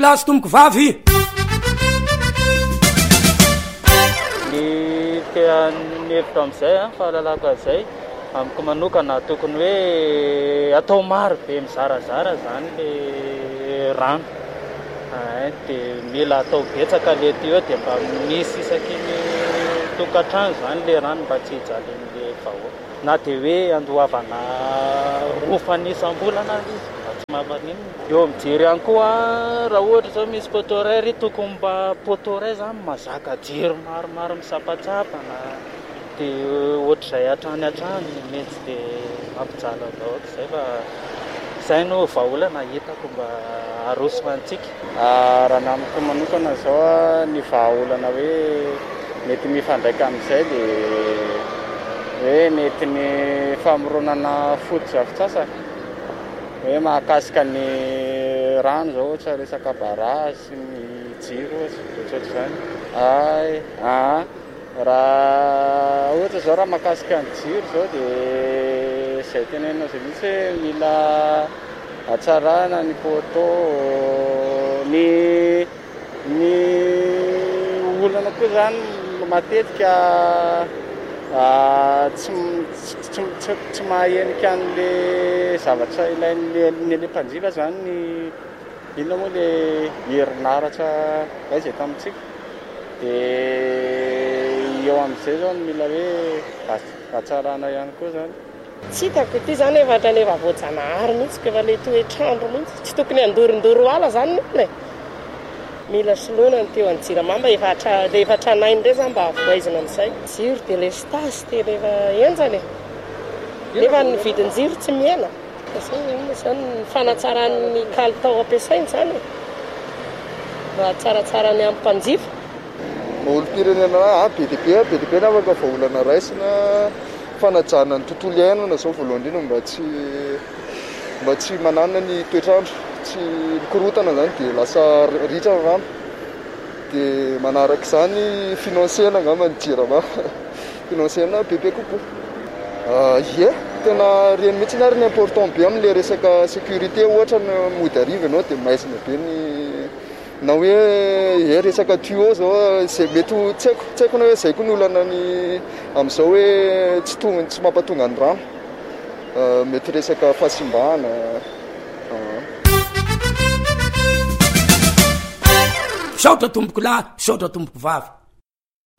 lahy sy tomboko vavy. Ny tean'ny hevitra amin'izay fahalalako azay amiko manokana tokony hoe atao maro be mizarazara zany le rano dia mila atao betsaka le eo dia mba misy isaky ny tokantrano zany le rano mba tsy hijalin'le vahoaka na dia hoe andohavana rofan'isam-bolana izy mba tsy mamanino. Eo mijery ihany koa raha ohatra zao misy potoray tokony mba potoray zany mazaka jiro maromaro misapatsapana dia ohatr'izay hatrany mety dia mampijala vahoaka izay fa izay no vahaolana hitako mba arosona antsika. Raha namiko manokana zao ny vahaolana hoe mety mifandraika amin'izay dia hoe mety ny famoronana foto-drafitr'asa hoe mahakasika ny rano zao ohatra resaka barasy ny jiro ohatr'izany. Raha ohatra zao raha mahakasika ny jiro zao dia izay tenenina zay mihitsy hoe mila hatsarana ny poto ny olana koa zany matetika tsy mahenika an'le zavatra ilain'ny mpanjifa zany ny inona moa le herinaratra izay tamintsika dia eo amin'izay zao mila hoe hatsarana ihany koa zany. Tsy hitako ity zany efatra ny efa voajanahary mihitsy ka efa le toetrandro mihitsy tsy tokony andorindoro ala zany ne mila soloina ny teo anjiramamba efa tranainy ndray zany mba avoaizina amin'izay jiro dia le stasy tena efa enjany nefa ny vidin-jiro tsy miena zany ny fanatsaran'ny kalitao ampiasainy zany mba tsaratsarany amin'ny mpanjifa. Olo-pirenena be dia be na afaka vahaolana raisina fanajana ny tontolo iainana zao voalohany indrindra mba tsy manana ny toetrandro tsy mikorotana zany dia lasa ritra ny rano dia manaraka izany finansena angamba ny jirama finansena bebe kokoa. Tena reny mihitsy ary ny important be amin'le resaka sécurité ohatra ny mody ariva ianao dia maizina be ny na hoe resaka tuyau zao izay mety tsy haiko na hoe izay koa ny olana ny amin'izao hoe tsy mampatonga ny rano mety resaka fahasimbahana. Saotra tomboko lahy, saotra tomboko vavy.